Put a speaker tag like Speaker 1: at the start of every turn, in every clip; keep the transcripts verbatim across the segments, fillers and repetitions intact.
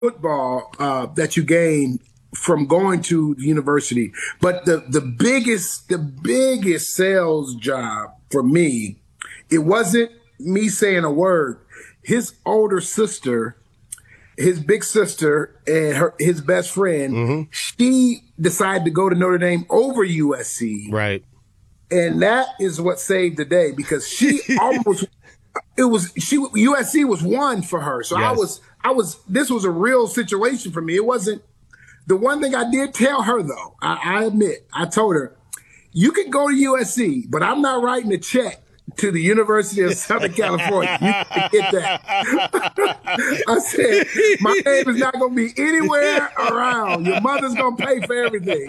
Speaker 1: football uh, that you gain from going to the university. But the, the biggest, the biggest sales job for me, it wasn't me saying a word. His older sister, his big sister, and her his best friend, mm-hmm. she decided to go to Notre Dame over U S C.
Speaker 2: Right.
Speaker 1: And that is what saved the day, because she almost, it was, she, U S C was one for her. So yes. I was, I was, this was a real situation for me. It wasn't, the one thing I did tell her, though, I, I admit, I told her, you can go to U S C, but I'm not writing a check to the University of Southern California. You can get that. I said, my name is not going to be anywhere around. Your mother's going to pay for everything.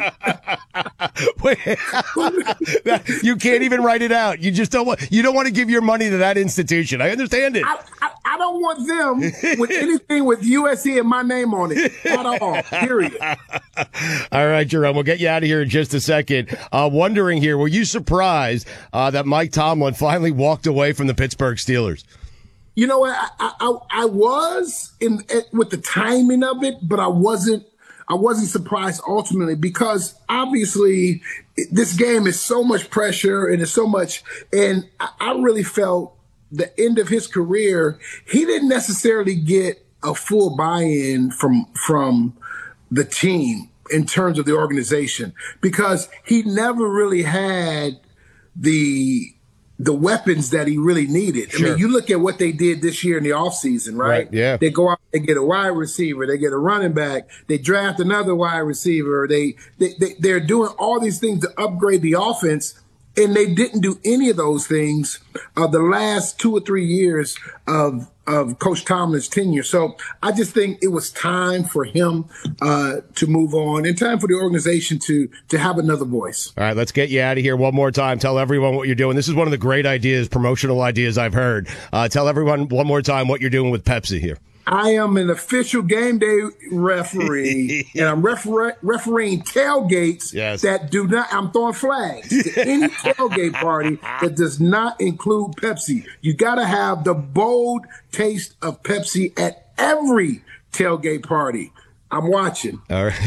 Speaker 2: Wait, you can't even write it out. You just don't want, you don't want to give your money to that institution. I understand it.
Speaker 1: I, I, I don't want them with anything with U S C and my name on it at all, period.
Speaker 2: All right, Jerome, we'll get you out of here in just a second. Uh, wondering here, were you surprised uh, that Mike Tomlin finally walked away from the Pittsburgh Steelers?
Speaker 1: You know what? I, I, I was in with the timing of it, but I wasn't. I wasn't surprised ultimately, because obviously this game is so much pressure and it's so much. And I, I really felt the end of his career, he didn't necessarily get a full buy-in from from the team in terms of the organization, because he never really had the the weapons that he really needed. Sure. I mean, you look at what they did this year in the offseason, right?
Speaker 2: right? Yeah.
Speaker 1: They go out, they get a wide receiver, they get a running back, they draft another wide receiver, they, they, they, they're doing all these things to upgrade the offense, and they didn't do any of those things uh, the last two or three years of of Coach Tomlin's tenure. So I just think it was time for him uh, to move on, and time for the organization to to have another voice.
Speaker 2: All right, let's get you out of here one more time. Tell everyone what you're doing. This is one of the great ideas, promotional ideas I've heard. Uh, tell everyone one more time what you're doing with Pepsi here.
Speaker 1: I am an official game day referee, and I'm refer- refereeing tailgates yes. that do not, I'm throwing flags to any tailgate party that does not include Pepsi. You got to have the bold taste of Pepsi at every tailgate party. I'm watching.
Speaker 2: All right.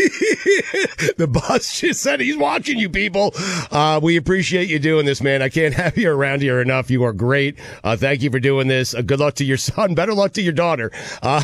Speaker 2: The boss just said he's watching you, people. Uh, we appreciate you doing this, man. I can't have you around here enough. You are great. Uh, thank you for doing this. Uh, good luck to your son. Better luck to your daughter. Uh,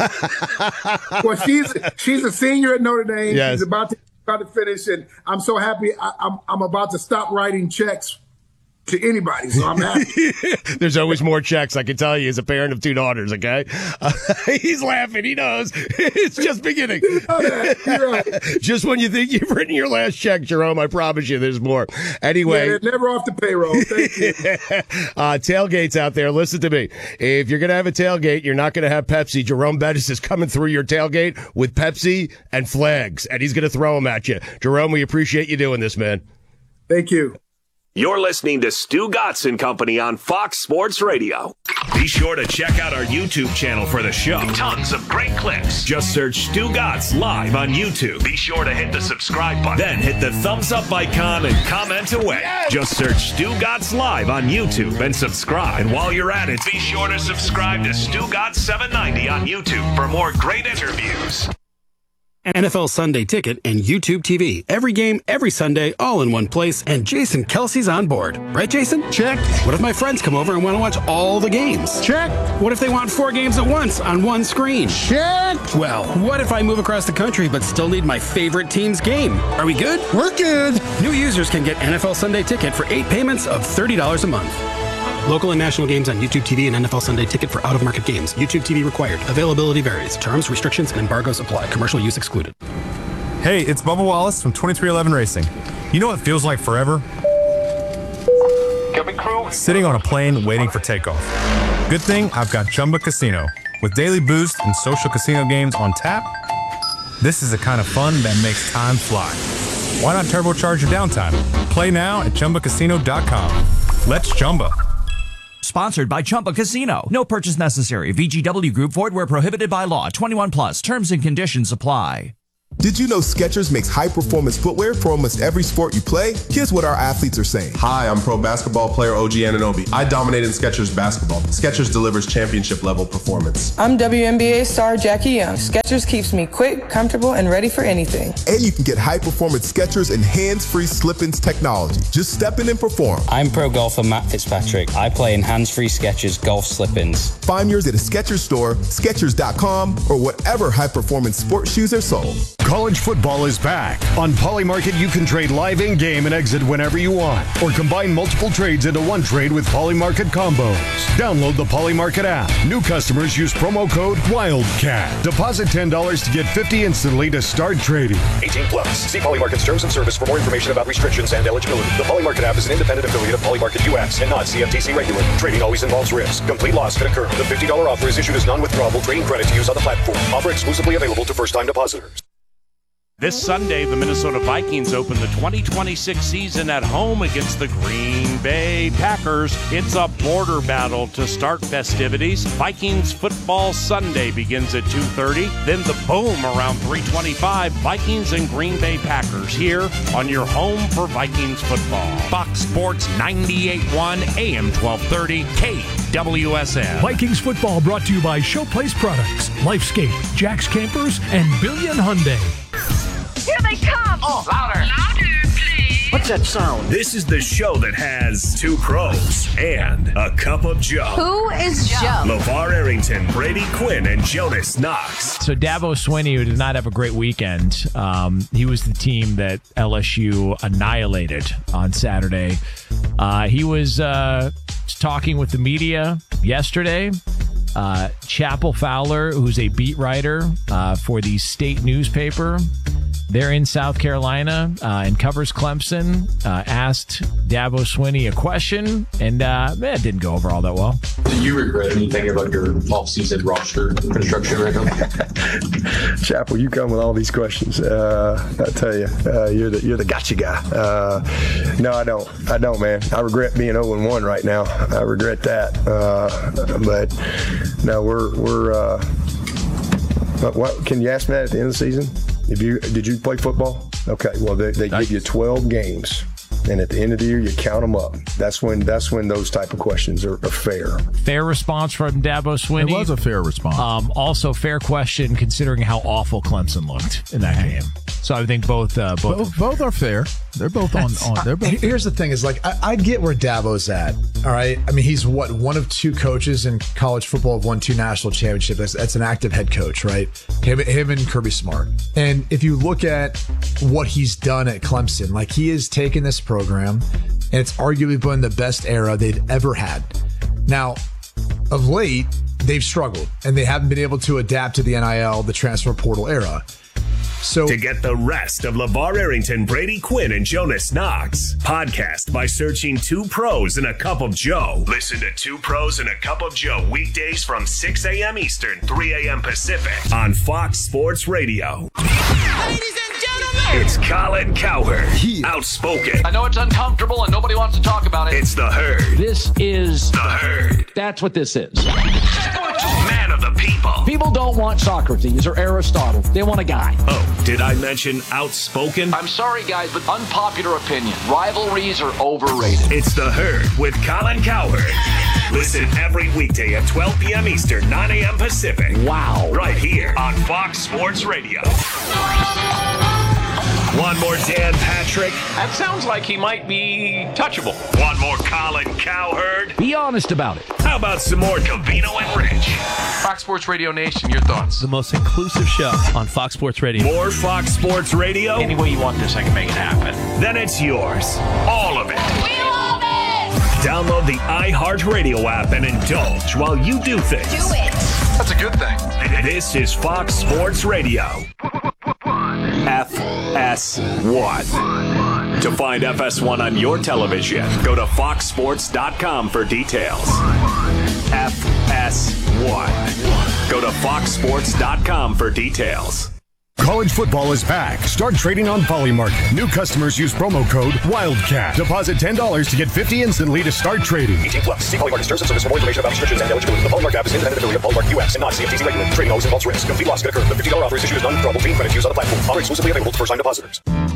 Speaker 1: well, she's she's a senior at Notre Dame.
Speaker 2: Yes.
Speaker 1: She's about to, about to finish, and I'm so happy. I, I'm I'm about to stop writing checks to anybody, so I'm happy.
Speaker 2: There's always more checks, I can tell you, as a parent of two daughters, okay? Uh, he's laughing. He knows. It's just beginning.
Speaker 1: You know that. You're right.
Speaker 2: Just when you think you've written your last check, Jerome, I promise you there's more. Anyway.
Speaker 1: Yeah, they're never off the payroll. Thank you.
Speaker 2: uh, tailgates out there, listen to me. If you're going to have a tailgate, you're not going to have Pepsi. Jerome Bettis is coming through your tailgate with Pepsi and flags, and he's going to throw them at you. Jerome, we appreciate you doing this, man.
Speaker 1: Thank you.
Speaker 3: You're listening to Stu Gatz and Company on Fox Sports Radio. Be sure to check out our YouTube channel for the show. Tons of great clips. Just search Stu Gatz live on YouTube. Be sure to hit the subscribe button. Then hit the thumbs up icon and comment away. Yes! Just search Stu Gatz live on YouTube and subscribe. And while you're at it, be sure to subscribe to Stu Gatz seven ninety on YouTube for more great interviews.
Speaker 4: N F L Sunday Ticket and YouTube T V. Every game, every Sunday, all in one place, and Jason Kelsey's on board. Right, Jason?
Speaker 5: Check.
Speaker 4: What if my friends come over and want to watch all the games?
Speaker 5: Check.
Speaker 4: What if they want four games at once on one screen?
Speaker 5: Check.
Speaker 4: Well, what if I move across the country but still need my favorite team's game? Are we good?
Speaker 5: We're good.
Speaker 4: New users can get N F L Sunday Ticket for eight payments of thirty dollars a month. Local and national games on YouTube T V and N F L Sunday Ticket for out-of-market games. YouTube T V required. Availability varies. Terms, restrictions, and embargoes apply. Commercial use excluded.
Speaker 6: Hey, it's Bubba Wallace from twenty-three eleven Racing. You know what feels like forever?
Speaker 7: Cabin crew.
Speaker 6: Sitting on a plane waiting for takeoff. Good thing I've got Chumba Casino. With daily boost and social casino games on tap, this is the kind of fun that makes time fly. Why not turbocharge your downtime? Play now at Chumba Casino dot com. Let's Chumba.
Speaker 8: Sponsored by Chumba Casino. No purchase necessary. V G W Group. Void where prohibited by law. twenty-one plus. Terms and conditions apply.
Speaker 5: Did you know Skechers makes high-performance footwear for almost every sport you play? Here's what our athletes are saying.
Speaker 7: Hi, I'm pro basketball player O G Anunoby. I dominate in Skechers basketball. Skechers delivers championship-level performance.
Speaker 9: I'm W N B A star Jackie Young. Skechers keeps me quick, comfortable, and ready for anything.
Speaker 5: And you can get high-performance Skechers and hands-free slip-ins technology. Just step in and perform.
Speaker 10: I'm pro golfer Matt Fitzpatrick. I play in hands-free Skechers golf slip-ins.
Speaker 5: Find yours at a Skechers store, Skechers dot com, or whatever high-performance sports shoes are sold.
Speaker 11: College football is back. On Polymarket, you can trade live in-game and exit whenever you want, or combine multiple trades into one trade with Polymarket combos. Download the Polymarket app. New customers use promo code WILDCAT. Deposit ten dollars to get fifty dollars instantly to start trading.
Speaker 12: eighteen plus. See Polymarket's terms and service for more information about restrictions and eligibility. The Polymarket app is an independent affiliate of Polymarket U S and not C F T C regulated. Trading always involves risk. Complete loss could occur. The fifty dollars offer is issued as non-withdrawable trading credit to use on the platform. Offer exclusively available to first-time depositors.
Speaker 13: This Sunday, the Minnesota Vikings open the twenty twenty-six season at home against the Green Bay Packers. It's a border battle to start festivities. Vikings Football Sunday begins at two thirty. Then the boom around three twenty-five. Vikings and Green Bay Packers here on your home for Vikings football. Fox Sports ninety-eight point one, A M twelve thirty, K W S N.
Speaker 14: Vikings football brought to you by Showplace Products, Lifescape, Jack's Campers, and Billion Hyundai.
Speaker 15: Here they come! Oh, louder! Louder, please!
Speaker 3: What's that sound? This is the show that has two pros and a cup of Joe.
Speaker 15: Who is Joe?
Speaker 3: LeVar Arrington, Brady Quinn, and Jonas Knox.
Speaker 16: So Dabo Swinney, who did not have a great weekend, um, he was the team that L S U annihilated on Saturday. Uh, he was uh, talking with the media yesterday. Uh, Chapel Fowler, who's a beat writer uh, for the state newspaper, they're in South Carolina uh, and covers Clemson, uh, asked Dabo Swinney a question, and uh, man, it didn't go over all that well.
Speaker 17: Do you regret anything about your off-season roster construction right now?
Speaker 18: Chapel, you come with all these questions. Uh, I tell you, uh, you're the you're the gotcha guy. Uh, no, I don't. I don't, man. I regret being oh and one right now. I regret that. Uh, but no, we're we're. Uh, what can you ask me that at the end of the season? If you did you play football? Okay, well they, they give you twelve games, and at the end of the year you count them up. That's when that's when those type of questions are, are fair.
Speaker 16: Fair response from Dabo Swinney.
Speaker 19: It was a fair response.
Speaker 16: Um, also fair question considering how awful Clemson looked in that game. So I think both uh, both
Speaker 19: both, both are fair. They're both on. on they're both.
Speaker 20: Here's the thing: is like I, I get where Dabo's at. All right, I mean he's what one of two coaches in college football have won two national championships. That's, that's an active head coach, right? Him, him and Kirby Smart. And if you look at what he's done at Clemson, like he has taken this program, and it's arguably been the best era they've ever had. Now, of late, they've struggled, and they haven't been able to adapt to the N I L, the transfer portal era. So
Speaker 3: to get the rest of LeVar Arrington, Brady Quinn, and Jonas Knox, podcast by searching Two Pros and a Cup of Joe. Listen to Two Pros and a Cup of Joe weekdays from six a.m. Eastern, three a.m. Pacific on Fox Sports Radio.
Speaker 15: Ladies and gentlemen,
Speaker 3: it's Colin Cowherd, he. outspoken.
Speaker 21: I know it's uncomfortable and nobody wants to talk about it.
Speaker 3: It's the Herd.
Speaker 21: This is
Speaker 3: the Herd.
Speaker 21: That's what this is.
Speaker 3: Man of the people.
Speaker 21: People don't want Socrates or Aristotle. They want a guy.
Speaker 3: Oh, did I mention outspoken?
Speaker 21: I'm sorry, guys, but unpopular opinion. Rivalries are overrated.
Speaker 3: It's the Herd with Colin Cowherd. Listen every weekday at twelve p.m. Eastern, nine a.m. Pacific.
Speaker 21: Wow.
Speaker 3: Right here on Fox Sports Radio. One more Dan Patrick.
Speaker 13: That sounds like he might be touchable.
Speaker 3: One more Colin Cowherd.
Speaker 21: Be honest about it.
Speaker 3: How about some more Covino and Rich?
Speaker 21: Fox Sports Radio Nation, your thoughts?
Speaker 22: The most inclusive show on Fox Sports Radio.
Speaker 3: More Fox Sports Radio?
Speaker 13: Any way you want this, I can make it happen.
Speaker 3: Then it's yours. All of it.
Speaker 15: we love it!
Speaker 3: Download the iHeartRadio app and indulge while you do things.
Speaker 15: Do it!
Speaker 21: That's a good thing.
Speaker 3: This is Fox Sports Radio. F S one. To find F S one on your television, go to fox sports dot com for details. F S one. Go to fox sports dot com for details.
Speaker 11: College football is back. Start trading on Polymarket. New customers use promo code WILDCAT. Deposit ten dollars to get fifty instantly to start trading.
Speaker 12: eighteen plus. See Polymarket terms and service for more information about restrictions and eligibility. The Polymarket app is an independent affiliate of Polymarket U S and not C F T C regulated. Trading always involves risk. Complete loss could occur. The fifty dollars offer is issued as non-withdrawable free credit used on the platform. Offer exclusively available to first-time depositors.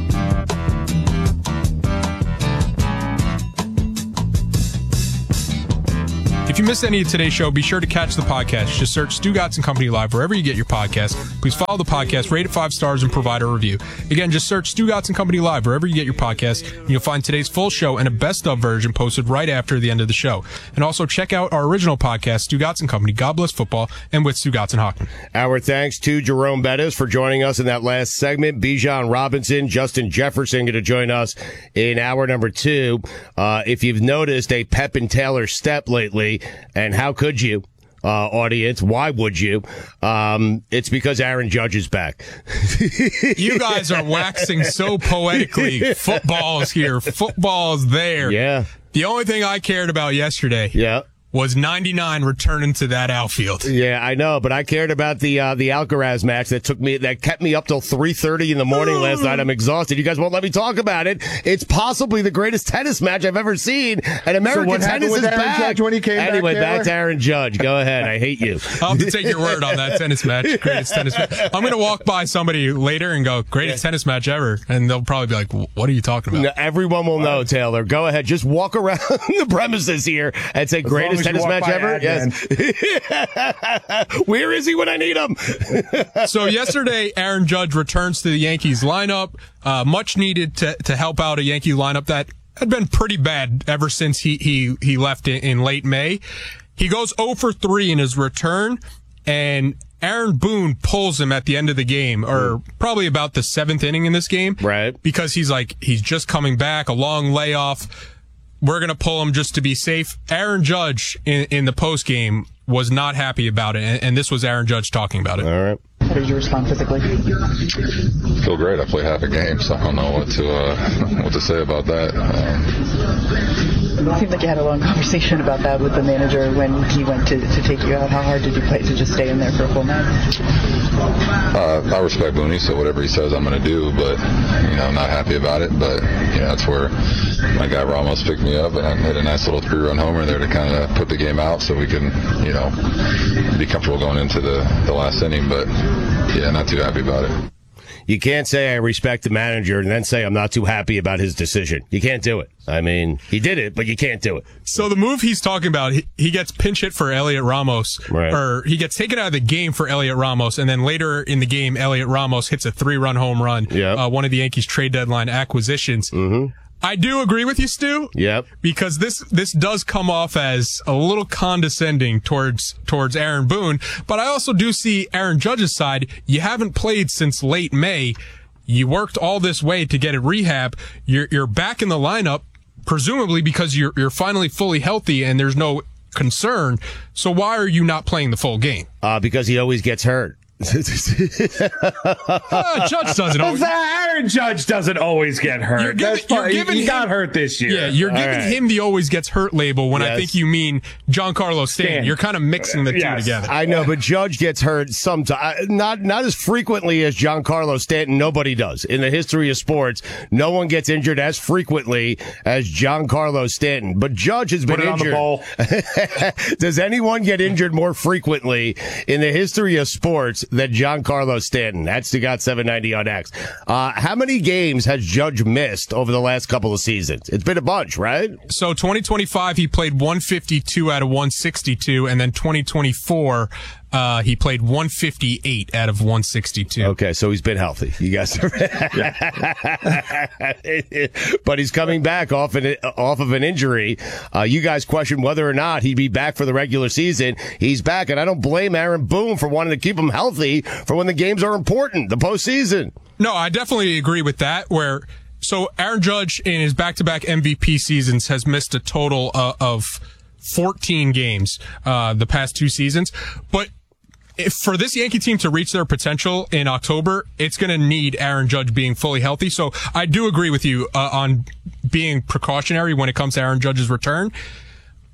Speaker 1: If you missed any of today's show, be sure to catch the podcast. Just search Stugotz and Company Live wherever you get your podcast. Please follow the podcast, rate it five stars, and provide a review. Again, just search Stugotz and Company Live wherever you get your podcast, and you'll find today's full show and a best-of version posted right after the end of the show. And also check out our original podcast, Stugotz and Company, God Bless Football, and with Stugotz and Hockman.
Speaker 2: Our thanks to Jerome Bettis for joining us in that last segment. Bijan Robinson, Justin Jefferson going to join us in hour number two. Uh, if you've noticed a Pep and Taylor step lately, and how could you, uh, audience? Why would you? Um, it's because Aaron Judge is back.
Speaker 1: You guys are waxing so poetically. Football's here. Football's there.
Speaker 2: Yeah.
Speaker 1: The only thing I cared about yesterday.
Speaker 2: Yeah.
Speaker 1: Was ninety-nine returning to that outfield.
Speaker 2: Yeah, I know, but I cared about the uh, the Alcaraz match that took me that kept me up till three thirty in the morning last night. I'm exhausted. You guys won't let me talk about it. It's possibly the greatest tennis match I've ever seen, and American
Speaker 18: so
Speaker 2: tennis is
Speaker 18: Aaron
Speaker 2: back.
Speaker 18: Judge when he came
Speaker 2: anyway,
Speaker 18: back,
Speaker 2: back to Aaron Judge. Go ahead. I hate you.
Speaker 1: I'll have to take your word on that tennis match. Greatest tennis match. I'm going to walk by somebody later and go, greatest yeah. tennis match ever, and they'll probably be like, what are you talking about?
Speaker 2: No, everyone will know, Taylor. Go ahead. Just walk around the premises here and say, as greatest tennis match ever. Yes. Where is he when I need him?
Speaker 1: So yesterday, Aaron Judge returns to the Yankees lineup, uh, much needed to, to help out a Yankee lineup that had been pretty bad ever since he, he, he left in, in late May. He goes oh for three in his return, and Aaron Boone pulls him at the end of the game, or probably about the seventh inning in this game.
Speaker 2: Right.
Speaker 1: Because he's like, he's just coming back, a long layoff. We're going to pull him just to be safe. Aaron Judge in, in the post game was not happy about it, and, and this was Aaron Judge talking about it.
Speaker 2: All right.
Speaker 23: How did you respond physically?
Speaker 24: Feel great. I play half a game, so I don't know what to uh, what to say about that. Um,
Speaker 23: it seemed like you had a long conversation about that with the manager when he went to, to take you out. How hard did you play to just stay in there for a full night?
Speaker 24: Uh, I respect Booney, so whatever he says, I'm going to do. But you know, I'm not happy about it. But you know, that's where my guy Ramos picked me up, and I hit a nice little three-run homer there to kind of put the game out, so we can, you know, be comfortable going into the, the last inning. But yeah, not too happy about it.
Speaker 2: You can't say I respect the manager and then say I'm not too happy about his decision. You can't do it. I mean, he did it, but you can't do it.
Speaker 1: So the move he's talking about, he, he gets pinch hit for Elliot Ramos,
Speaker 2: right.
Speaker 1: or he gets taken out of the game for Elliot Ramos, and then later in the game, Elliot Ramos hits a three-run home run,
Speaker 2: yep.
Speaker 1: uh, one of the Yankees' trade deadline acquisitions.
Speaker 2: Mm-hmm.
Speaker 1: I do agree with you, Stu.
Speaker 2: Yep.
Speaker 1: Because this this does come off as a little condescending towards towards Aaron Boone, but I also do see Aaron Judge's side. You haven't played since late May. You worked all this way to get a rehab. You're you're back in the lineup, presumably because you're you're finally fully healthy and there's no concern. So why are you not playing the full game?
Speaker 2: Uh, because he always gets hurt.
Speaker 1: uh, Judge doesn't always.
Speaker 25: Aaron Judge doesn't always get hurt.
Speaker 1: You're giving,
Speaker 25: That's
Speaker 1: you're giving
Speaker 25: he
Speaker 1: him,
Speaker 25: got hurt this year.
Speaker 1: Yeah, you're
Speaker 25: All
Speaker 1: giving
Speaker 25: right.
Speaker 1: him the always gets hurt label when
Speaker 2: Yes.
Speaker 1: I think you mean Giancarlo Stanton.
Speaker 25: Stan.
Speaker 1: You're kind of mixing the two
Speaker 25: Yes.
Speaker 1: together.
Speaker 2: I know, but Judge gets hurt sometimes. Not not as frequently as Giancarlo Stanton. Nobody does. In the history of sports, no one gets injured as frequently as Giancarlo Stanton. But Judge has been
Speaker 25: Put it
Speaker 2: injured.
Speaker 25: on the bowl.
Speaker 2: Does anyone get injured more frequently in the history of sports than Giancarlo Stanton? That's the got seven ninety on X. Uh, how many games has Judge missed over the last couple of seasons? It's been a bunch, right?
Speaker 1: So twenty twenty-five, he played one fifty-two out of one sixty-two, and then twenty twenty-four, uh, he played one fifty-eight out of one sixty-two.
Speaker 2: Okay, so he's been healthy. You guys are but he's coming back off an off of an injury. Uh, you guys question whether or not he'd be back for the regular season. He's back, and I don't blame Aaron Boone for wanting to keep him healthy for when the games are important, the postseason.
Speaker 1: No, I definitely agree with that. Where so Aaron Judge in his back-to-back M V P seasons has missed a total uh, of fourteen games uh, the past two seasons, but if for this Yankee team to reach their potential in October, it's going to need Aaron Judge being fully healthy. So I do agree with you uh, on being precautionary when it comes to Aaron Judge's return.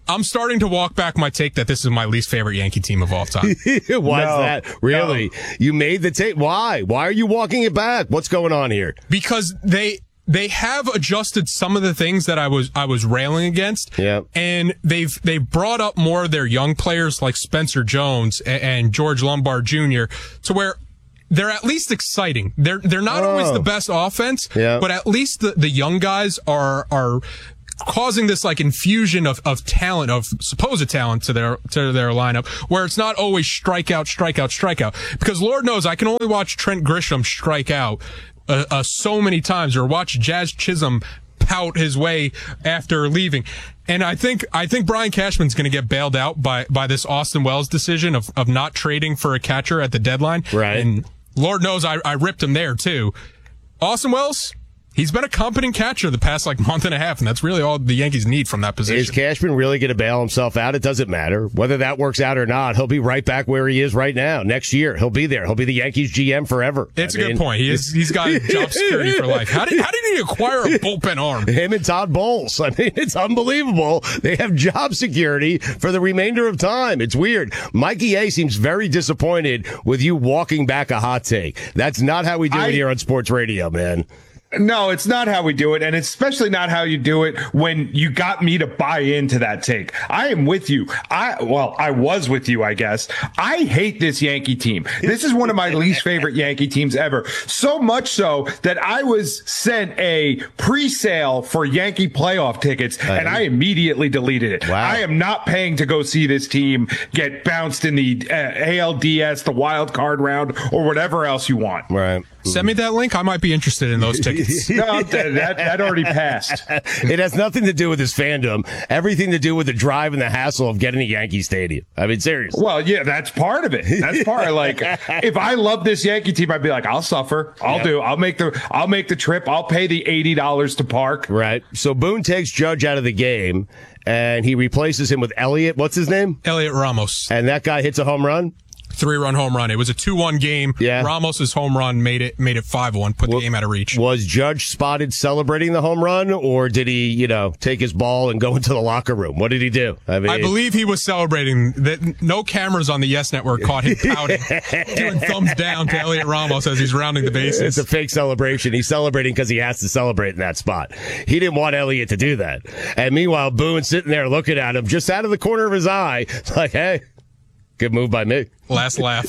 Speaker 1: I'm starting to walk back my take that this is my least favorite Yankee team of all time.
Speaker 2: Why
Speaker 1: No,
Speaker 2: is that? Really?
Speaker 1: no.
Speaker 2: You made the take. Why? Why are you walking it back? What's going on here?
Speaker 1: Because they they have adjusted some of the things that I was I was railing against.
Speaker 2: Yeah.
Speaker 1: And they've they brought up more of their young players like Spencer Jones and, and George Lombard Junior to where they're at least exciting. They're they're not
Speaker 2: Oh.
Speaker 1: always the best offense,
Speaker 2: Yeah.
Speaker 1: but at least the, the young guys are are causing this like infusion of, of talent, of supposed talent to their to their lineup, where it's not always strikeout, strikeout, strikeout. Because Lord knows I can only watch Trent Grisham strike out uh, uh, so many times, or watch Jazz Chisholm pout his way after leaving. And I think I think Brian Cashman's going to get bailed out by by this Austin Wells decision of of not trading for a catcher at the deadline.
Speaker 2: Right.
Speaker 1: And Lord knows I, I ripped him there too. Austin Wells, he's been a competent catcher the past like month and a half, and that's really all the Yankees need from that position.
Speaker 2: Is Cashman really going to bail himself out? It doesn't matter. Whether that works out or not, he'll be right back where he is right now. Next year, he'll be there. He'll be the Yankees G M forever.
Speaker 1: It's
Speaker 2: I
Speaker 1: a
Speaker 2: mean,
Speaker 1: good point. He is, he's got job security for life. How did, how did he acquire a bullpen arm?
Speaker 2: Him and Todd Bowles. I mean, it's unbelievable. They have job security for the remainder of time. It's weird. Mikey A seems very disappointed with you walking back a hot take. That's not how we do
Speaker 25: I-
Speaker 2: it here on Sports Radio, man.
Speaker 25: No, it's not how we do it, and it's especially not how you do it when you got me to buy into that take. I am with you. I well, I was with you, I guess. I hate this Yankee team. This is one of my least favorite Yankee teams ever. So much so that I was sent a pre-sale for Yankee playoff tickets, and I immediately deleted it.
Speaker 2: Wow.
Speaker 25: I am not paying to go see this team get bounced in the uh, A L D S, the wild card round, or whatever else you want.
Speaker 2: Right.
Speaker 1: Send me that link. I might be interested in those tickets.
Speaker 25: No, that, that, that already passed.
Speaker 2: It has nothing to do with his fandom. Everything to do with the drive and the hassle of getting to Yankee Stadium. I mean, seriously.
Speaker 25: Well, yeah, that's part of it. That's part. Like, if I love this Yankee team, I'd be like, I'll suffer. I'll
Speaker 2: Yep.
Speaker 25: do. I'll make the. I'll make the trip. I'll pay the eighty dollars to park.
Speaker 2: Right. So Boone takes Judge out of the game, and he replaces him with Elliott. What's his name?
Speaker 1: Elliot Ramos.
Speaker 2: And that guy hits a home run?
Speaker 1: Three-run home run. It was a two one game.
Speaker 2: Yeah.
Speaker 1: Ramos's home run made it made it five one, put the game out of reach.
Speaker 2: Was Judge spotted celebrating the home run, or did he, you know, take his ball and go into the locker room? What did he do? I mean,
Speaker 1: I believe he was celebrating. That no cameras on the Yes Network caught him pouting, doing thumbs down to Elliot Ramos as he's rounding the bases.
Speaker 2: It's a fake celebration. He's celebrating because he has to celebrate in that spot. He didn't want Elliott to do that. And meanwhile, Boone's sitting there looking at him just out of the corner of his eye, like, hey, good move by me.
Speaker 1: Last laugh.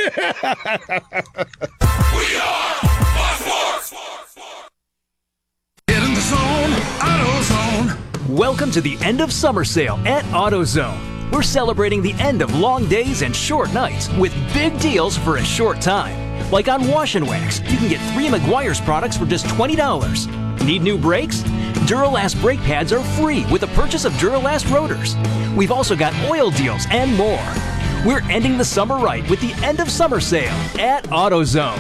Speaker 4: Get in the zone, AutoZone. Welcome to the end of summer sale at AutoZone. We're celebrating the end of long days and short nights with big deals for a short time. Like on Wash and Wax, you can get three Meguiar's products for just twenty dollars. Need new brakes? Duralast brake pads are free with the purchase of Duralast rotors. We've also got oil deals and more. We're ending the summer right with the end of summer sale at AutoZone.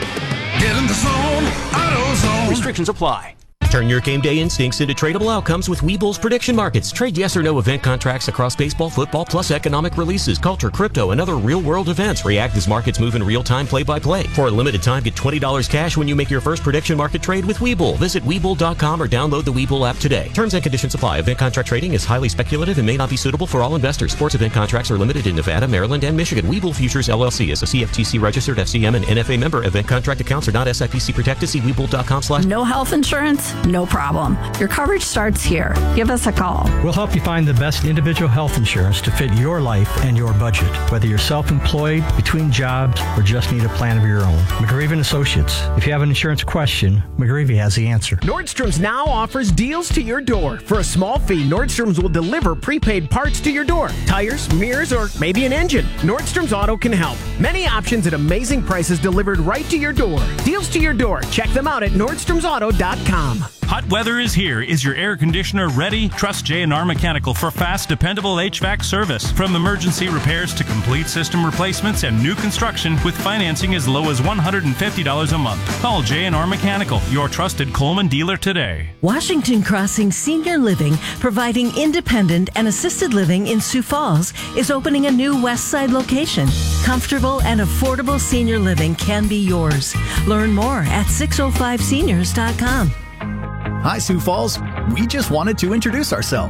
Speaker 4: Get in the zone, AutoZone. Restrictions apply.
Speaker 6: Turn your game day instincts into tradable outcomes with Webull's prediction markets. Trade yes or no event contracts across baseball, football, plus economic releases, culture, crypto, and other real-world events. React as markets move in real time, play-by-play. For a limited time, get twenty dollars cash when you make your first prediction market trade with Webull. Visit Webull dot com or download the Webull app today. Terms and conditions apply. Event contract trading is highly speculative and may not be suitable for all investors. Sports event contracts are limited in Nevada, Maryland, and Michigan. Webull Futures, L L C is a C F T C registered F C M and N F A member. Event contract accounts are not S I P C protected. See Webull dot com slash.
Speaker 7: No health insurance? No problem. Your coverage starts here. Give us a call.
Speaker 8: We'll help you find the best individual health insurance to fit your life and your budget, whether you're self-employed, between jobs, or just need a plan of your own. McGreevy and Associates. If you have an insurance question, McGreevy has the answer.
Speaker 9: Nordstrom's now offers deals to your door. For a small fee, Nordstrom's will deliver prepaid parts to your door. Tires, mirrors, or maybe an engine. Nordstrom's Auto can help. Many options at amazing prices delivered right to your door. Deals to your door. Check them out at Nordstroms Auto dot com.
Speaker 26: Hot weather is here. Is your air conditioner ready? Trust J and R Mechanical for fast, dependable H V A C service. From emergency repairs to complete system replacements and new construction with financing as low as one hundred fifty dollars a month. Call J and R Mechanical, your trusted Coleman dealer today.
Speaker 27: Washington Crossing Senior Living, providing independent and assisted living in Sioux Falls, is opening a new West Side location. Comfortable and affordable senior living can be yours. Learn more at six oh five seniors dot com.
Speaker 28: Hi, Sioux Falls. We just wanted to introduce ourselves.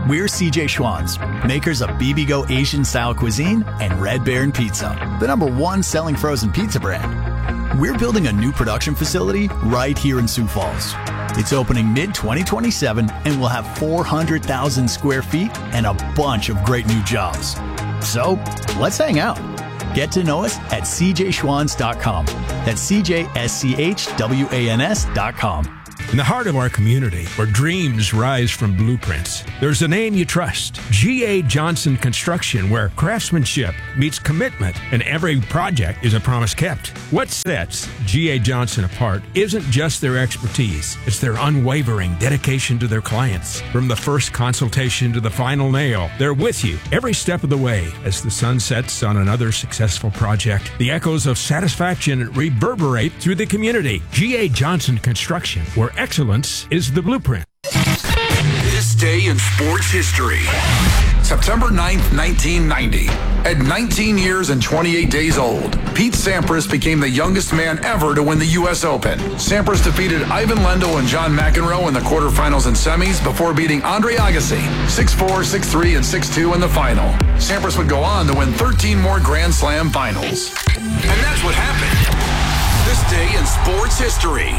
Speaker 5: We're C J Schwann's, makers of B B Go Asian-style cuisine and Red Baron Pizza, the number one selling frozen pizza brand. We're building a new production facility right here in Sioux Falls. It's opening mid twenty twenty-seven and will have four hundred thousand square feet and a bunch of great new jobs. So, let's hang out. Get to know us at c j schwans dot com. That's C J S C H W A N S dot com.
Speaker 10: In the heart of our community, where dreams rise from blueprints, there's a name you trust. G A. Johnson Construction, where craftsmanship meets commitment and every project is a promise kept. What sets G A. Johnson apart isn't just their expertise, it's their unwavering dedication to their clients. From the first consultation to the final nail, they're with you every step of the way. As the sun sets on another successful project, the echoes of satisfaction reverberate through the community. G A. Johnson Construction, where excellence is the blueprint.
Speaker 14: This day in sports history. September ninth, nineteen ninety. At nineteen years and twenty-eight days old, Pete Sampras became the youngest man ever to win the U S Open. Sampras defeated Ivan Lendl and John McEnroe in the quarterfinals and semis before beating Andre Agassi six four, six three, and six two in the final. Sampras would go on to win thirteen more Grand Slam finals. And that's what happened. This day in sports history.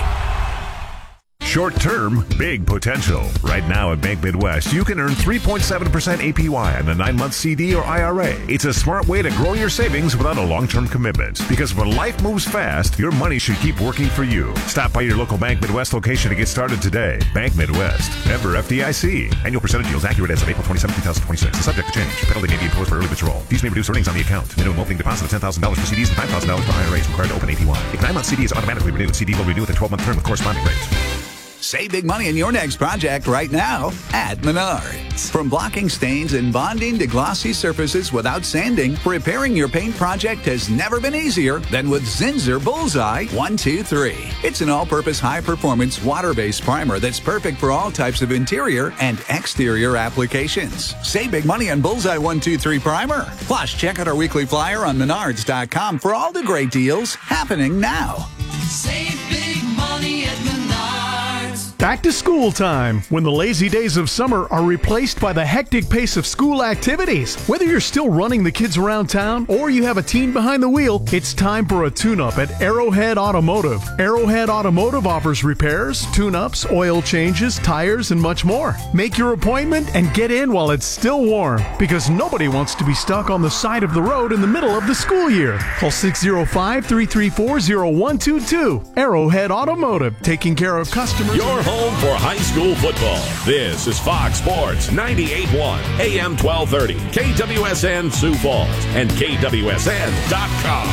Speaker 16: Short term, big potential. Right now at Bank Midwest, you can earn three point seven percent A P Y on a nine-month C D or I R A. It's a smart way to grow your savings without a long-term commitment. Because when life moves fast, your money should keep working for you. Stop by your local Bank Midwest location to get started today. Bank Midwest, member F D I C. Annual percentage yields accurate as of April twenty-seventh, two thousand twenty-six. Subject to change. Penalty may be imposed for early withdrawal. These may reduce earnings on the account. Minimum opening deposit of ten thousand dollars for C Ds and five thousand dollars for I R As required to open A P Y. If nine-month C D is automatically renewed, C D will renew with a twelve-month term with corresponding rate.
Speaker 17: Save big money in your next project right now at Menards. From blocking stains and bonding to glossy surfaces without sanding, repairing your paint project has never been easier than with Zinsser Bullseye one two three. It's an all-purpose high-performance water-based primer that's perfect for all types of interior and exterior applications. Save big money on Bullseye one two three primer. Plus, check out our weekly flyer on menards dot com for all the great deals happening now.
Speaker 19: Save big money at Menards.
Speaker 20: Back to school time, when the lazy days of summer are replaced by the hectic pace of school activities. Whether you're still running the kids around town or you have a teen behind the wheel, it's time for a tune-up at Arrowhead Automotive. Arrowhead Automotive offers repairs, tune-ups, oil changes, tires, and much more. Make your appointment and get in while it's still warm, because nobody wants to be stuck on the side of the road in the middle of the school year. Call six oh five, three three four, oh one two two. Arrowhead Automotive, taking care of customers.
Speaker 3: Your home for high school football. This is Fox Sports ninety-eight point one, A M twelve thirty, K W S N Sioux Falls, and K W S N dot com.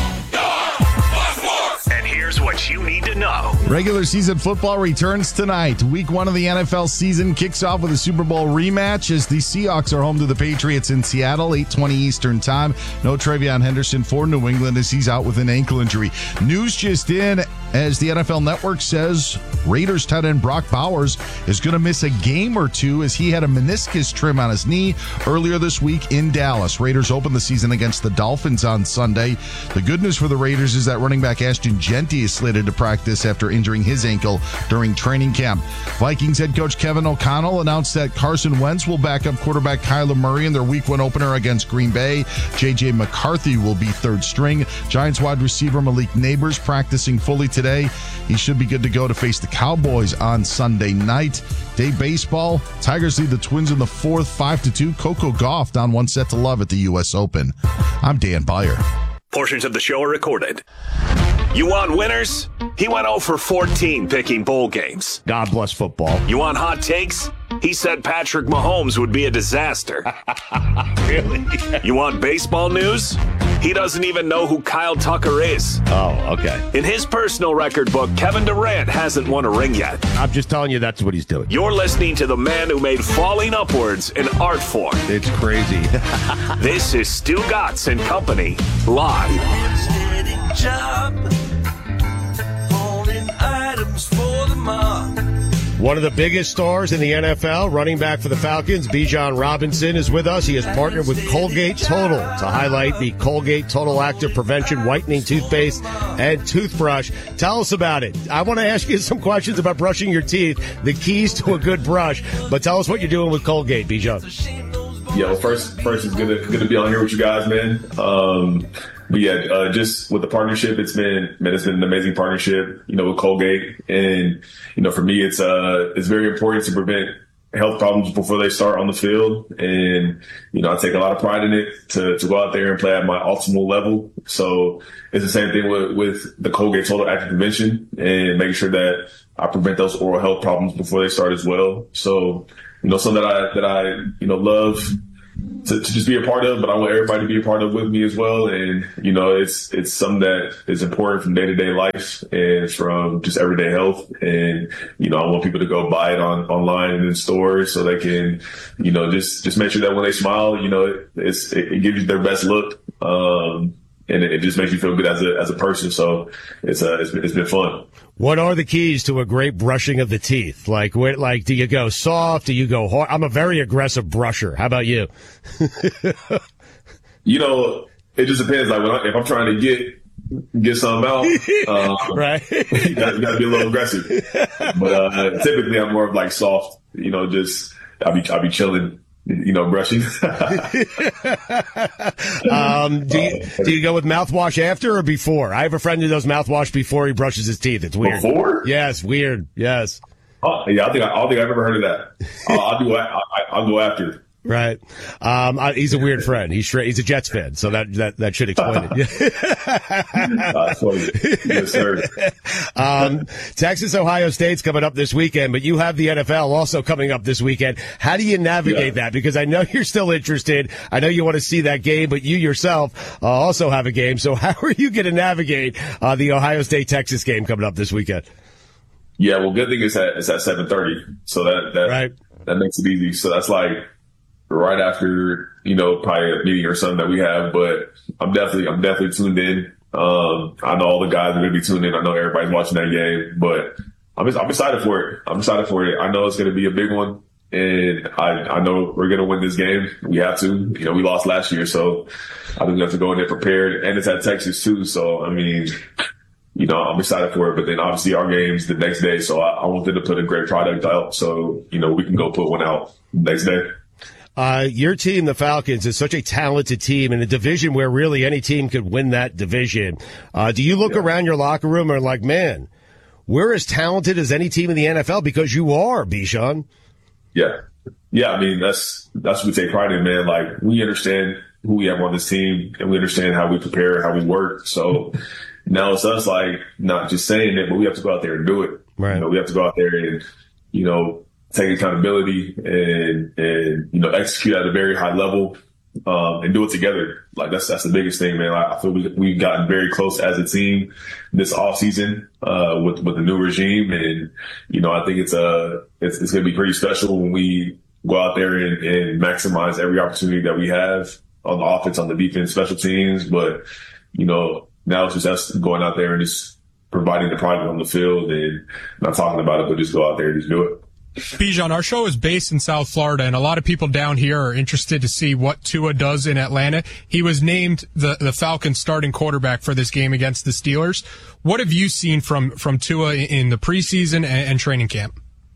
Speaker 3: And here's what you need to know.
Speaker 28: Regular season football returns tonight. Week one of the N F L season kicks off with a Super Bowl rematch as the Seahawks are home to the Patriots in Seattle, eight twenty Eastern time. No Travion Henderson for New England as he's out with an ankle injury. News just in as the N F L Network says Raiders tight end Brock Bowers is going to miss a game or two as he had a meniscus trim on his knee earlier this week in Dallas. Raiders open the season against the Dolphins on Sunday. The good news for the Raiders is that running back Ashton Jeanty is slated to practice after injuring his ankle during training camp. Vikings head coach Kevin O'Connell announced that Carson Wentz will back up quarterback Kyler Murray in their week one opener against Green Bay. J J McCarthy will be third string. Giants wide receiver Malik Neighbors practicing fully today. He should be good to go to face the Cowboys on Sunday night. Day baseball, Tigers lead the Twins in the fourth, five to two. Coco Gauff down one set to love at the U S Open. I'm Dan Beyer.
Speaker 3: Portions of the show are recorded. You want winners? He went oh for fourteen picking bowl games.
Speaker 2: God bless football.
Speaker 3: You want hot takes? He said Patrick Mahomes would be a disaster.
Speaker 2: Really?
Speaker 3: You want baseball news? He doesn't even know who Kyle Tucker is.
Speaker 2: Oh, okay.
Speaker 3: In his personal record book, Kevin Durant hasn't won a ring yet.
Speaker 2: I'm just telling you that's what he's doing.
Speaker 3: You're listening to the man who made falling upwards an art form.
Speaker 2: It's crazy.
Speaker 3: This is Stu Gatz and Company, live.
Speaker 19: Job, holding items for the mob.
Speaker 2: One of the biggest stars in the N F L, running back for the Falcons, Bijan Robinson, is with us. He has partnered with Colgate Total to highlight the Colgate Total Active Prevention Whitening Toothpaste and Toothbrush. Tell us about it. I want to ask you some questions about brushing your teeth, the keys to a good brush, but tell us what you're doing with Colgate, Bijan.
Speaker 11: Yeah, well, first, first it's good to, good to be on here with you guys, man. Um, but yeah, uh, just with the partnership, it's been, man, it's been an amazing partnership, you know, with Colgate. And, you know, for me, it's, uh, it's very important to prevent health problems before they start on the field. And, you know, I take a lot of pride in it to, to go out there and play at my optimal level. So it's the same thing with, with the Colgate Total Active Prevention and making sure that I prevent those oral health problems before they start as well. So, you know, something that I, that I, you know, love to, to just be a part of, but I want everybody to be a part of with me as well. And, you know, it's, it's something that is important from day to day life and from just everyday health. And, you know, I want people to go buy it on online and in stores so they can, you know, just, just make sure that when they smile, you know, it, it's, it, it gives you their best look. Um, and it, it just makes you feel good as a, as a person. So it's, uh, it's been, it's been fun.
Speaker 2: What are the keys to a great brushing of the teeth? Like, where, like, do you go soft? Do you go hard? I'm a very aggressive brusher. How about you?
Speaker 11: You know, it just depends. Like, when I, if I'm trying to get get something out, um,
Speaker 2: right?
Speaker 11: you got to be a little aggressive. But uh, typically, I'm more of like soft. You know, just I'll be I'll be chilling. You know, brushing.
Speaker 2: um, do you do you go with mouthwash after or before? I have a friend who does mouthwash before he brushes his teeth. It's weird.
Speaker 11: Before?
Speaker 2: Yes, weird. Yes.
Speaker 11: Oh, yeah, I think I, I don't think I've ever heard of that. I'll, I'll do. I, I, I'll go after.
Speaker 2: Right. Um, I, he's a weird friend. He's he's a Jets fan, so that that, that should explain it.
Speaker 11: Yes, sir.
Speaker 2: Um, Texas, Ohio State's coming up this weekend, but you have the N F L also coming up this weekend. How do you navigate yeah. that? Because I know you're still interested. I know you want to see that game, but you yourself uh, also have a game. So how are you going to navigate uh, the Ohio State-Texas game coming up this weekend?
Speaker 11: Yeah, well, good thing is that it's at seven thirty, so that that
Speaker 2: right.
Speaker 11: that makes it easy. So that's like right after, you know, probably a meeting or something that we have, but I'm definitely, I'm definitely tuned in. Um, I know all the guys are going to be tuned in. I know everybody's watching that game, but I'm, I'm excited for it. I'm excited for it. I know it's going to be a big one, and I, I know we're going to win this game. We have to. You know, we lost last year, so I think we have to go in there prepared, and it's at Texas too. So, I mean, you know, I'm excited for it, but then obviously our game's the next day, so I, I want them to put a great product out so, you know, we can go put one out next day.
Speaker 2: Uh, your team, the Falcons, is such a talented team in a division where really any team could win that division. Uh, do you look yeah. around your locker room and are like, man, we're as talented as any team in the N F L? Because you are, Bijan.
Speaker 11: Yeah. Yeah, I mean, that's that's what we take pride in, man. Like, we understand who we have on this team, and we understand how we prepare, how we work. So now it's us, like, not just saying it, but we have to go out there and do it.
Speaker 2: Right.
Speaker 11: You know, we have to go out there and, you know, take accountability and, and, you know, execute at a very high level, um, and do it together. Like, that's, that's the biggest thing, man. I, I feel we, we've gotten very close as a team this off season, uh, with, with the new regime. And, you know, I think it's, uh, it's, it's going to be pretty special when we go out there and, and maximize every opportunity that we have on the offense, on the defense, special teams. But, you know, now it's just us going out there and just providing the product on the field and not talking about it, but just go out there and just do it.
Speaker 1: Bijan, our show is based in South Florida, and a lot of people down here are interested to see what Tua does in Atlanta. He was named the, the Falcons starting quarterback for this game against the Steelers. What have you seen from, from Tua in the preseason and, and training camp?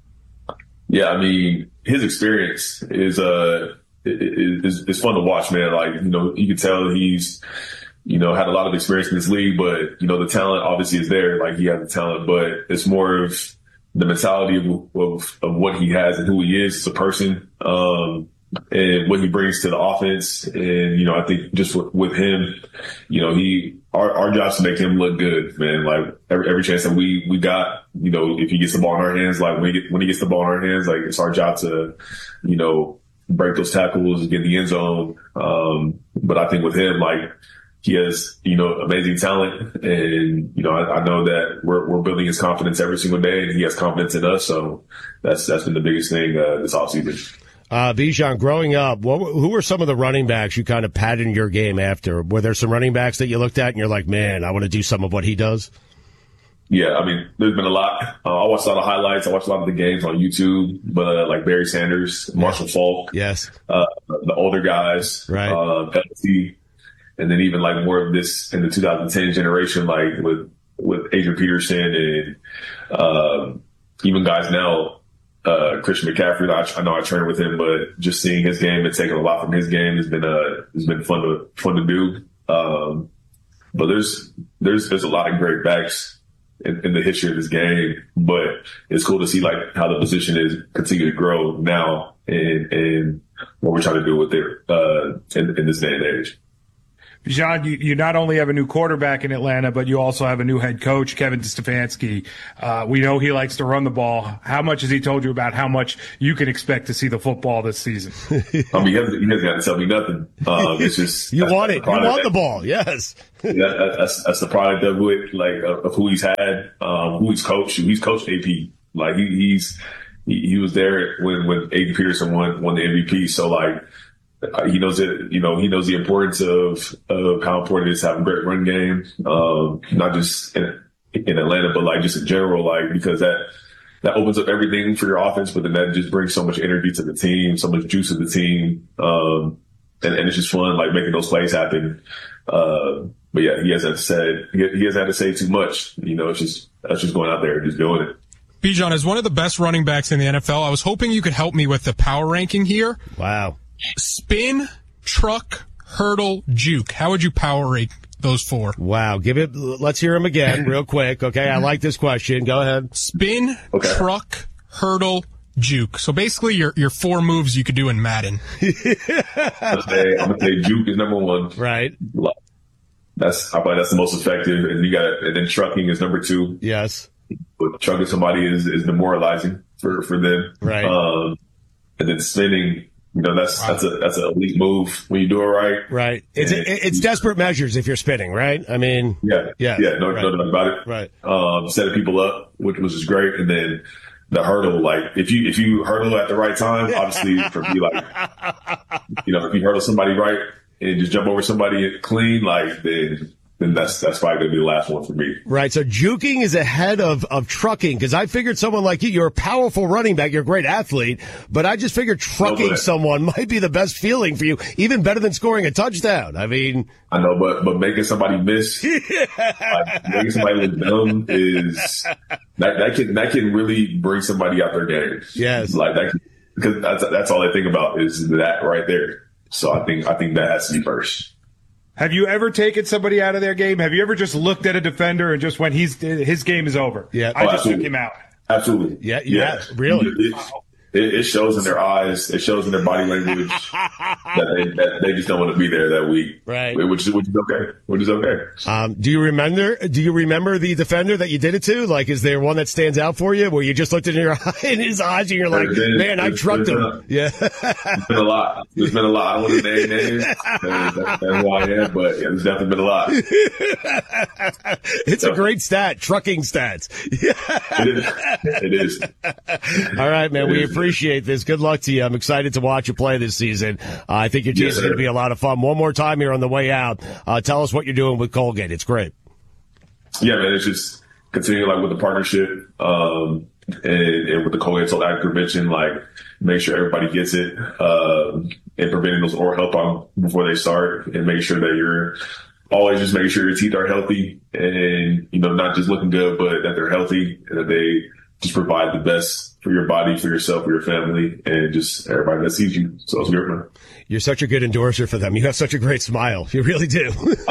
Speaker 11: Yeah, I mean, his experience is, uh, is, is fun to watch, man. Like, you know, you can tell he's, you know, had a lot of experience in this league, but, you know, the talent obviously is there. Like, he has the talent, but it's more of the mentality of, of, of what he has and who he is as a person, um, and what he brings to the offense. And, you know, I think just with, with him, you know, he, our, our job is to make him look good, man. Like, every, every chance that we, we got, you know, if he gets the ball in our hands, like when he, get, when he gets the ball in our hands, like, it's our job to, you know, break those tackles, get in the end zone. Um, but I think with him, like, he has, you know, amazing talent, and, you know, I, I know that we're, we're building his confidence every single day, and he has confidence in us. So that's, that's been the biggest thing, uh, this offseason.
Speaker 2: Uh, Bijan, growing up, what, who were some of the running backs you kind of patterned your game after? Were there some running backs that you looked at and you're like, man, I want to do some of what he does?
Speaker 11: yeah, I mean, there's been a lot. Uh, I watched a lot of highlights. I watched a lot of the games on YouTube, but uh, like Barry Sanders, Marshall Faulk,
Speaker 2: yes,
Speaker 11: uh, the older guys,
Speaker 2: right,
Speaker 11: uh, L T, and then even like more of this in the two thousand ten generation, like with with Adrian Peterson and uh, even guys now, uh, Christian McCaffrey. I, I know I trained with him, but just seeing his game and taking a lot from his game has been uh, has been fun to fun to do. Um, but there's there's there's a lot of great backs In, in the history of this game, but it's cool to see like how the position is continue to grow now and, and what we're trying to do with it, uh, in, in this day and age.
Speaker 25: John, you, you not only have a new quarterback in Atlanta, but you also have a new head coach, Kevin Stefanski. Uh, we know he likes to run the ball. How much has he told you about how much you can expect to see the football this season?
Speaker 11: I mean, he hasn't, he hasn't got to tell me nothing. Um, it's just
Speaker 2: you want it. You want the
Speaker 11: that,
Speaker 2: ball. Yes.
Speaker 11: yeah, that's, that's the product of it, like of, of who he's had, um, who he's coached. He's coached A P. Like he, he's he, he was there when when Adrian Peterson won won the M V P. So like. He knows it, you know, he knows the importance of, of how important it is to have a great run game. Um, not just in, in Atlanta, but like just in general, like, because that, that opens up everything for your offense, but then that just brings so much energy to the team, so much juice to the team. Um, and, and it's just fun, like making those plays happen. Uh, but yeah, he hasn't said, he hasn't had to say too much. You know, it's just, that's just going out there and just doing it.
Speaker 1: Bijan, as one of the best running backs in the N F L, I was hoping you could help me with the power ranking here.
Speaker 2: Wow.
Speaker 1: Spin, truck, hurdle, juke. How would you power rank those four?
Speaker 2: Wow. Give it, let's hear them again real quick. Okay. I like this question. Go ahead.
Speaker 1: Spin,
Speaker 11: okay.
Speaker 1: truck, hurdle, juke. So basically your, your four moves you could do in Madden.
Speaker 11: I'm gonna say, I'm gonna say juke is number one.
Speaker 2: Right.
Speaker 11: That's, I find that's the most effective. And you got, and then trucking is number two.
Speaker 2: Yes.
Speaker 11: But trucking somebody is, is demoralizing for, for them.
Speaker 2: Right.
Speaker 11: Um, and then spinning, you know, that's, wow. that's a, that's an elite move when you do it right.
Speaker 2: Right. It's, and, it's desperate measures if you're spinning, right? I mean,
Speaker 11: yeah,
Speaker 2: yeah,
Speaker 11: yeah, no,
Speaker 2: right.
Speaker 11: no doubt about it.
Speaker 2: Right.
Speaker 11: Um, setting people up, which was just great. And then the hurdle, like if you, if you hurdle at the right time, obviously for me, like, you know, if you hurdle somebody right and just jump over somebody clean, like then, then that's that's probably going to be the last one for me.
Speaker 2: Right. So juking is ahead of, of trucking, because I figured someone like you, you're a powerful running back, you're a great athlete, but I just figured trucking
Speaker 11: no,
Speaker 2: someone might be the best feeling for you, even better than scoring a touchdown. I mean,
Speaker 11: I know, but but making somebody miss, like, making somebody look dumb is that that can that can really bring somebody out their game.
Speaker 2: Yes.
Speaker 11: Like that, because that's that's all I think about is that right there. So I think I think that has to be first.
Speaker 25: Have you ever taken somebody out of their game? Have you ever just looked at a defender and just went, he's, his game is over?
Speaker 2: Yeah.
Speaker 25: I
Speaker 11: oh,
Speaker 25: just
Speaker 11: absolutely.
Speaker 25: took him out.
Speaker 11: Absolutely.
Speaker 2: Yeah. Yeah. Really?
Speaker 11: It, it, it shows in their eyes. It shows in their body language that, they, that they just don't want to be there that week.
Speaker 2: Right.
Speaker 11: Which is, which is okay. Which is okay.
Speaker 2: Um, do you remember, do you remember the defender that you did it to? Like, is there one that stands out for you where you just looked in your in his eyes and you're like,
Speaker 11: been,
Speaker 2: man, I trucked him.
Speaker 11: A,
Speaker 2: yeah.
Speaker 11: There's been a lot. There's been a lot. I don't want to name names. That's, that's who I am, but yeah, there's definitely been a lot.
Speaker 2: It's so, a great stat, trucking stats.
Speaker 11: It is. It is.
Speaker 2: All right, man.
Speaker 11: It
Speaker 2: we
Speaker 11: is.
Speaker 2: appreciate this. Good luck to you. I'm excited to watch you play this season. Uh, I think your team's
Speaker 11: yes,
Speaker 2: going to be a lot of fun. One more time here on the way out. Uh, tell us what you're doing with Colgate. It's great.
Speaker 11: Yeah, man. It's just continuing like with the partnership, um, and, and with the Colgate Total Active Prevention, like make sure everybody gets it, uh, and preventing those oral health problems before they start, and make sure that you're always just making sure your teeth are healthy and, you know, not just looking good, but that they're healthy and that they just provide the best for your body, for yourself, for your family, and just everybody that sees you. So it's good, man.
Speaker 2: You're such a good endorser for them. You have such a great smile. You really do.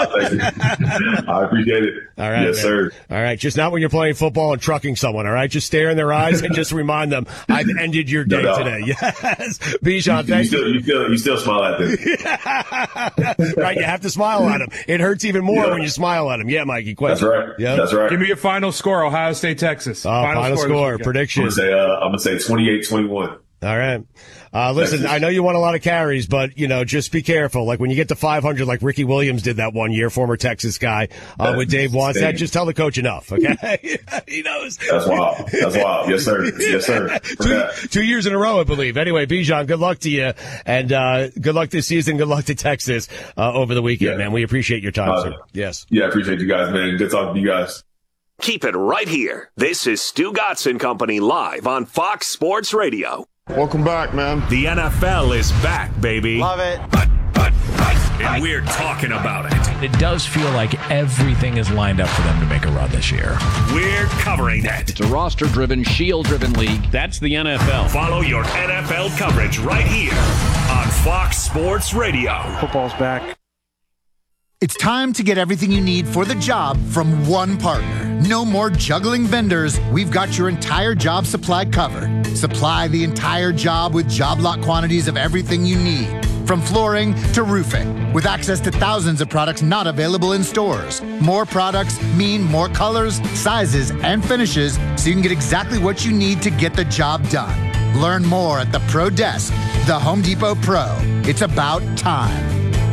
Speaker 11: I appreciate it.
Speaker 2: All right.
Speaker 11: Yes,
Speaker 2: man.
Speaker 11: sir.
Speaker 2: All right. Just not when you're playing football and trucking someone. All right. Just stare in their eyes and just remind them, I've ended your day
Speaker 11: no, no.
Speaker 2: today. Yes. Bijan, thank
Speaker 11: you. Still, you still, you still smile at them.
Speaker 2: Right. You have to smile at them. It hurts even more yeah. when you smile at them. Yeah, Mikey. Quick.
Speaker 11: That's right.
Speaker 2: Yeah.
Speaker 11: That's right.
Speaker 25: Give me your final score, Ohio State, Texas.
Speaker 2: Oh, final, final score, score prediction.
Speaker 11: I'm going to say, uh, I'm going to say twenty-eight twenty-one.
Speaker 2: All right. Uh, listen, Texas. I know you want a lot of carries, but, you know, just be careful. Like when you get to five hundred, like Ricky Williams did that one year, former Texas guy, uh, with Dave Wannstedt, just tell the coach enough, okay? He knows.
Speaker 11: That's wild. That's wild. Yes, sir. Yes, sir.
Speaker 2: two, two years in a row, I believe. Anyway, Bijan, good luck to you. And, uh, good luck this season. Good luck to Texas, uh, over the weekend, yeah. man. We appreciate your time, uh, sir. Yes.
Speaker 11: Yeah, I appreciate you guys, man. Good talking to you guys.
Speaker 3: Keep it right here. This is Stu Gatz and Company live on Fox Sports Radio.
Speaker 11: Welcome back, man.
Speaker 3: The N F L is back, baby.
Speaker 12: Love it.
Speaker 3: And we're talking about it.
Speaker 13: It does feel like everything is lined up for them to make a run this year.
Speaker 3: We're covering it.
Speaker 15: It's a roster-driven, shield-driven league. That's the N F L.
Speaker 3: Follow your N F L coverage right here on Fox Sports Radio.
Speaker 15: Football's back.
Speaker 18: It's time to get everything you need for the job from one partner. No more juggling vendors. We've got your entire job supply covered. Supply the entire job with job lot quantities of everything you need. From flooring to roofing, with access to thousands of products not available in stores. More products mean more colors, sizes, and finishes, so you can get exactly what you need to get the job done. Learn more at the Pro Desk, the Home Depot Pro. It's about time.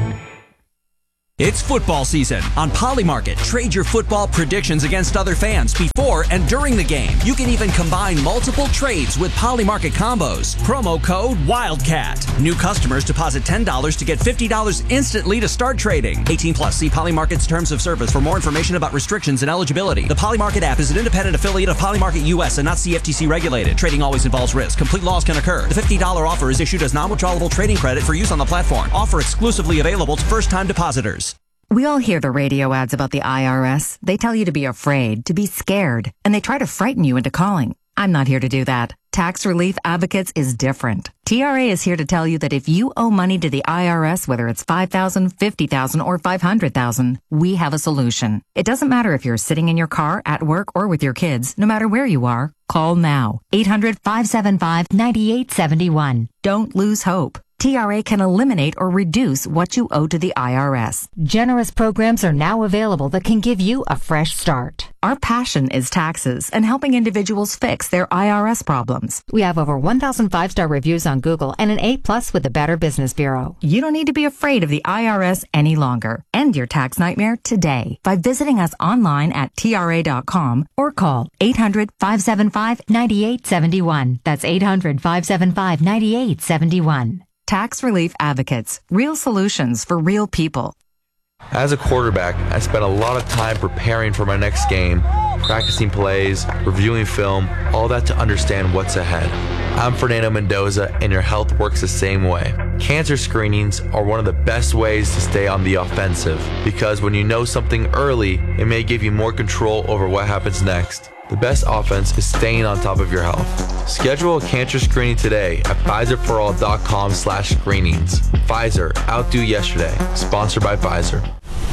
Speaker 21: It's football season. On Polymarket, trade your football predictions against other fans before and during the game. You can even combine multiple trades with Polymarket combos. Promo code Wildcat. New customers deposit ten dollars to get fifty dollars instantly to start trading. eighteen plus. See Polymarket's terms of service for more information about restrictions and eligibility. The Polymarket app is an independent affiliate of Polymarket U S and not C F T C regulated. Trading always involves risk. Complete loss can occur. The fifty dollars offer is issued as non-withdrawable trading credit for use on the platform. Offer exclusively available to first-time depositors.
Speaker 22: We all hear the radio ads about the I R S. They tell you to be afraid, to be scared, and they try to frighten you into calling. I'm not here to do that. Tax Relief Advocates is different. T R A is here to tell you that if you owe money to the I R S, whether it's five thousand dollars, fifty thousand dollars, or five hundred thousand dollars, we have a solution. It doesn't matter if you're sitting in your car, at work, or with your kids. No matter where you are, call now. eight hundred, five seven five, nine eight seven one. Don't lose hope. T R A can eliminate or reduce what you owe to the I R S.
Speaker 23: Generous programs are now available that can give you a fresh start.
Speaker 22: Our passion is taxes and helping individuals fix their I R S problems.
Speaker 23: We have over one thousand five-star reviews on Google and an A plus with the Better Business Bureau.
Speaker 22: You don't need to be afraid of the I R S any longer. End your tax nightmare today by visiting us online at T R A dot com or call eight hundred, five seven five, nine eight seven one. That's eight hundred, five seven five, nine eight seven one. Tax Relief Advocates. Real solutions for real people.
Speaker 24: As a quarterback, I spent a lot of time preparing for my next game, practicing plays, reviewing film, all that to understand what's ahead. I'm Fernando Mendoza, and your health works the same way. Cancer screenings are one of the best ways to stay on the offensive, because when you know something early, it may give you more control over what happens next. The best offense is staying on top of your health. Schedule a cancer screening today at Pfizer for all dot com slash screenings. Pfizer, outdo yesterday. Sponsored by Pfizer.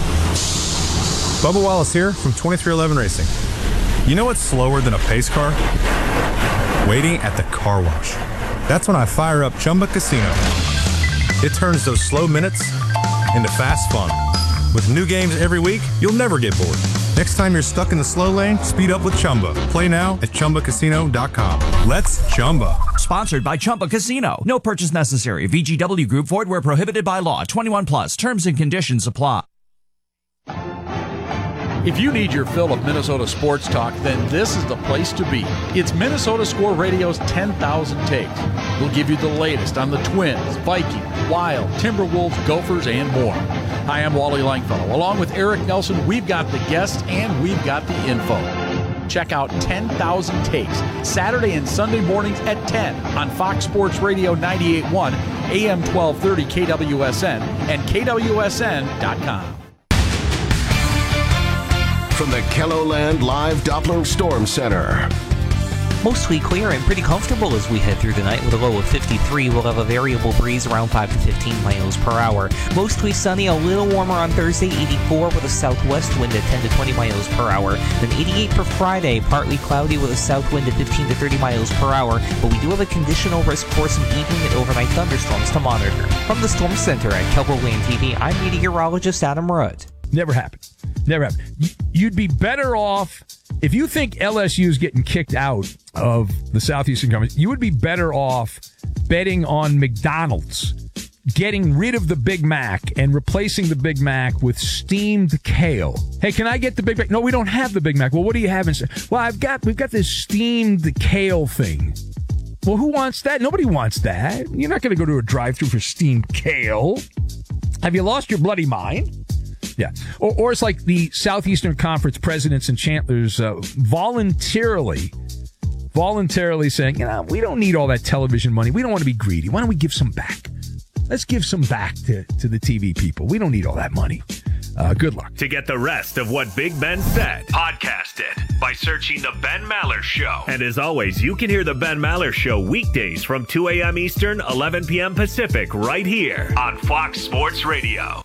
Speaker 29: Bubba Wallace here from twenty-three eleven Racing. You know what's slower than a pace car? Waiting at the car wash. That's when I fire up Chumba Casino. It turns those slow minutes into fast fun. With new games every week, you'll never get bored. Next time you're stuck in the slow lane, speed up with Chumba. Play now at Chumba Casino dot com. Let's Chumba.
Speaker 4: Sponsored by Chumba Casino. No purchase necessary. V G W Group. Void where prohibited by law. twenty-one plus. Terms and conditions apply.
Speaker 30: If you need your fill of Minnesota sports talk, then this is the place to be. It's Minnesota Score Radio's ten thousand Takes. We'll give you the latest on the Twins, Vikings, Wild, Timberwolves, Gophers, and more. Hi, I'm Wally Langfellow. Along with Eric Nelson, we've got the guests and we've got the info. Check out ten thousand Takes, Saturday and Sunday mornings at ten on Fox Sports Radio ninety-eight point one, A M twelve thirty K W S N, and K W S N dot com.
Speaker 31: From the KELOLAND Live Doppler Storm Center.
Speaker 32: Mostly clear and pretty comfortable as we head through the night with a low of fifty-three. We'll have a variable breeze around five to fifteen miles per hour. Mostly sunny, a little warmer on Thursday, eighty-four with a southwest wind at ten to twenty miles per hour. Then eighty-eight for Friday, partly cloudy with a south wind at fifteen to thirty miles per hour. But we do have a conditional risk for some evening and overnight thunderstorms to monitor. From the Storm Center at KELOLAND T V, I'm meteorologist Adam Rudd.
Speaker 10: Never happened. Never happened. You'd be better off, if you think L S U is getting kicked out of the Southeastern Conference, you would be better off betting on McDonald's getting rid of the Big Mac and replacing the Big Mac with steamed kale. Hey, can I get the Big Mac? No, we don't have the Big Mac. Well, what do you have instead? Well, I've got, we've got this steamed kale thing. Well, who wants that? Nobody wants that. You're not going to go to a drive-thru for steamed kale. Have you lost your bloody mind?
Speaker 5: Yeah. Or, or it's like the Southeastern Conference presidents and chancellors uh, voluntarily, voluntarily saying, you know, we don't need all that television money. We don't want to be greedy. Why don't we give some back? Let's give some back to, to the T V people. We don't need all that money. Uh, good luck.
Speaker 3: To get the rest of what Big Ben said, podcast it by searching The Ben Maller Show. And as always, you can hear The Ben Maller Show weekdays from two a.m. Eastern, eleven p.m. Pacific, right here on Fox Sports Radio.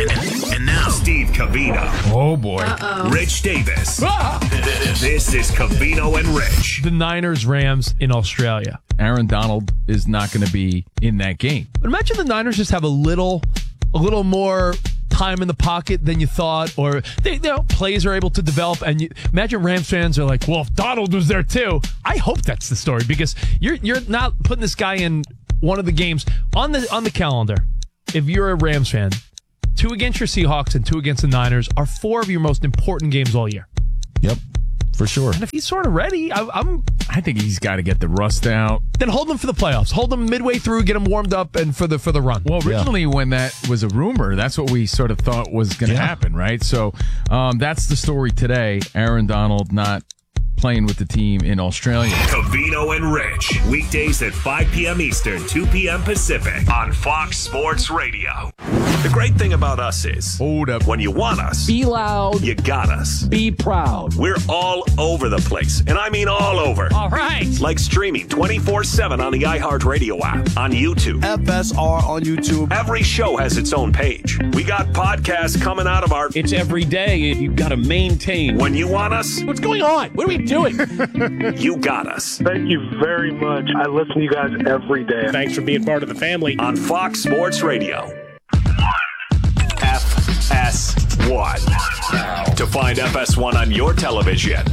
Speaker 3: And now, Steve Covino.
Speaker 5: Oh, boy.
Speaker 6: Uh-oh.
Speaker 3: Rich Davis. Ah! This is Covino and Rich.
Speaker 13: The Niners Rams in Australia. Aaron Donald is not going to be in that game. But imagine the Niners just have a little, a little more time in the pocket than you thought, or they, you know, plays are able to develop. And you, imagine Rams fans are like, "Well, if Donald was there too." I hope that's the story, because you're you're not putting this guy in one of the games on the on the calendar. If you're a Rams fan, two against your Seahawks and two against the Niners are four of your most important games all year.
Speaker 28: Yep, for sure.
Speaker 13: And if he's sort of ready, I, I'm. I think he's got to get the rust out.
Speaker 5: Then hold them for the playoffs. Hold them midway through, get them warmed up, and for the for the run.
Speaker 13: Well, originally yeah. when that was a rumor, that's what we sort of thought was going to yeah. happen, right? So um, that's the story today. Aaron Donald not playing with the team in Australia.
Speaker 3: Covino and Rich, weekdays at five p.m. Eastern, two p.m. Pacific on Fox Sports Radio. The great thing about us is,
Speaker 13: hold up,
Speaker 3: when you want us,
Speaker 15: be loud,
Speaker 3: you got us.
Speaker 15: Be proud.
Speaker 3: We're all over the place, and I mean all over.
Speaker 15: All right.
Speaker 3: Like streaming twenty-four seven on the iHeartRadio app, on YouTube.
Speaker 7: F S R on YouTube.
Speaker 3: Every show has its own page. We got podcasts coming out of our...
Speaker 15: It's every day. You've got to maintain.
Speaker 3: When you want us...
Speaker 15: What's going on? What are we doing?
Speaker 3: You got us.
Speaker 8: Thank you very much. I listen to you guys every day.
Speaker 15: Thanks for being part of the family.
Speaker 3: On Fox Sports Radio. F S one. To find F S one on your television,